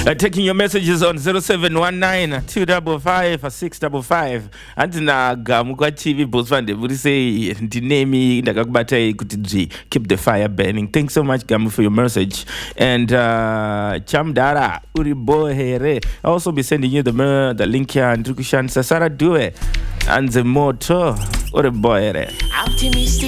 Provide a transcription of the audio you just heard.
Taking your messages on 0719 255 655. Andinaga mukwachivi bosvande muri say ndinemi ndakakubata kuti keep the fire burning. Thanks so much Gamu for your message. And Chamdara Uribo here. I'll also be sending you the link here and Trukushan Sasara Due and the motor Uribo here.